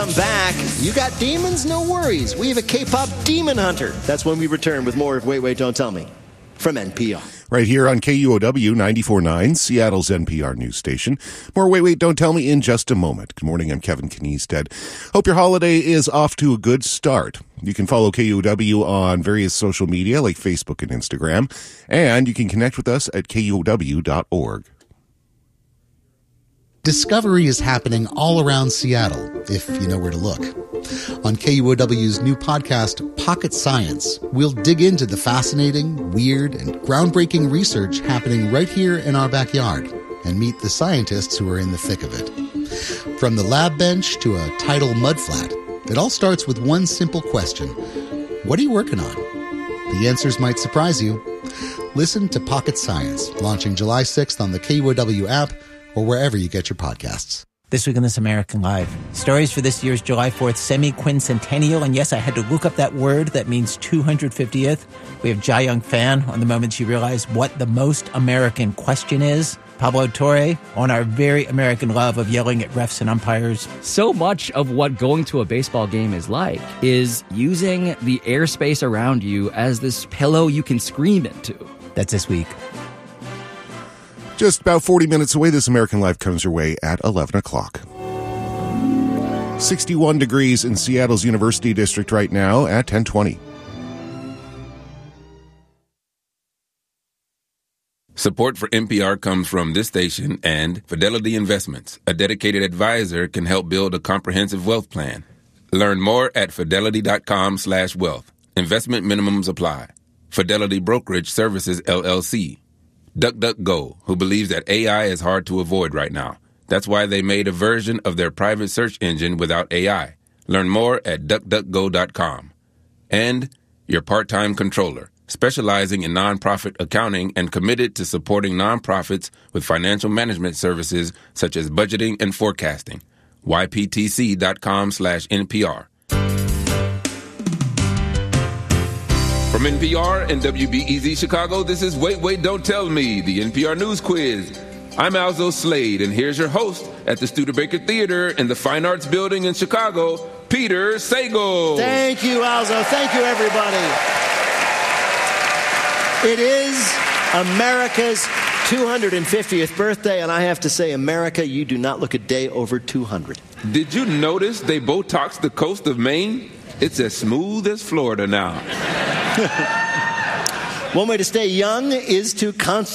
come back. You got demons? No worries. We have a K-pop demon hunter. That's when we return with more of Wait, Wait, Don't Tell Me from NPR. Right here on KUOW 94.9, Seattle's NPR news station. More Wait, Wait, Don't Tell Me in just a moment. Good morning, I'm Kevin Kniestead. Hope your holiday is off to a good start. You can follow KUOW on various social media like Facebook and Instagram, and you can connect with us at KUOW.org. Discovery is happening all around Seattle, if you know where to look. On KUOW's new podcast, Pocket Science, we'll dig into the fascinating, weird, and groundbreaking research happening right here in our backyard and meet the scientists who are in the thick of it. From the lab bench to a tidal mudflat, it all starts with one simple question. What are you working on? The answers might surprise you. Listen to Pocket Science, launching July 6th on the KUOW app or wherever you get your podcasts. This week on This American Life, stories for this year's July 4th semi-quincentennial. And yes, I had to look up that word. That means 250th. We have Jia Young Fan on the moment she realized what the most American question is. Pablo Torre on our very American love of yelling at refs and umpires. So much of what going to a baseball game is like is using the airspace around you as this pillow you can scream into. That's this week. Just about 40 minutes away, This American Life comes your way at 11 o'clock. 61 degrees in Seattle's University District right now at 10:20. Support for NPR comes from this station and Fidelity Investments. A dedicated advisor can help build a comprehensive wealth plan. Learn more at fidelity.com/wealth. Investment minimums apply. Fidelity Brokerage Services, LLC. DuckDuckGo, who believes that AI is hard to avoid right now. That's why they made a version of their private search engine without AI. Learn more at DuckDuckGo.com. And your part-time controller, specializing in nonprofit accounting and committed to supporting nonprofits with financial management services such as budgeting and forecasting. YPTC.com/NPR. From NPR and WBEZ Chicago, this is Wait, Wait, Don't Tell Me, the NPR News Quiz. I'm Alzo Slade, and here's your host at the Studebaker Theater in the Fine Arts Building in Chicago, Peter Sagal. Thank you, Alzo. Thank you, everybody. It is America's 250th birthday, and I have to say, America, you do not look a day over 200. Did you notice they Botoxed the coast of Maine? It's as smooth as Florida now. One way to stay young is to constantly